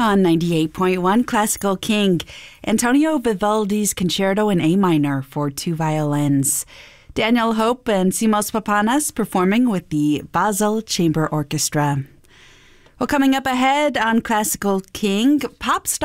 on 98.1 Classical King. Antonio Vivaldi's Concerto in A minor for two violins. Daniel Hope and Simos Papanas performing with the Basel Chamber Orchestra. Well, coming up ahead on Classical King, pop star